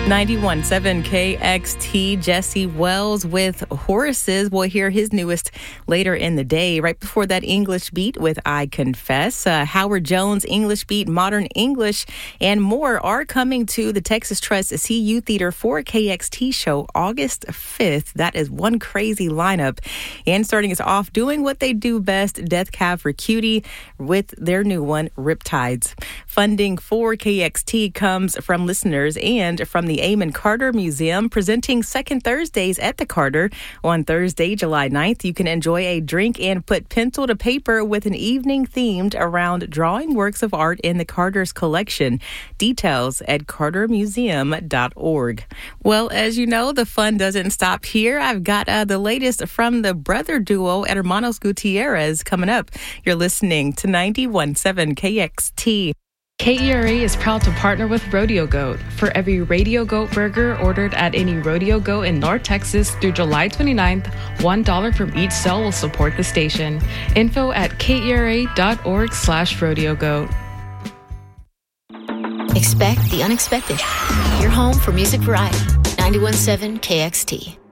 91.7 KXT, Jesse Wells with Horses. We'll hear his newest later in the day. Right before that, English Beat with I Confess. Howard Jones, English Beat, Modern English, and more are coming to the Texas Trust CU Theater for KXT show August 5th. That is one crazy lineup. And starting us off, doing what they do best, Death Cab for Cutie with their new one, Riptides. Funding for KXT comes from listeners and from the Amon Carter Museum, presenting second Thursdays at the Carter. On Thursday, July 9th, you can enjoy a drink and put pencil to paper with an evening themed around drawing works of art in the Carter's collection. Details at cartermuseum.org. Well, as you know, the fun doesn't stop here. I've got the latest from the brother duo Hermanos Gutierrez coming up. You're listening to 91.7 KXT. KERA is proud to partner with Rodeo Goat. For every Rodeo Goat burger ordered at any Rodeo Goat in North Texas through July 29th, $1 from each sale will support the station. Info at kera.org/Rodeo Goat. Expect the unexpected. You're home for music variety. 91.7 KXT.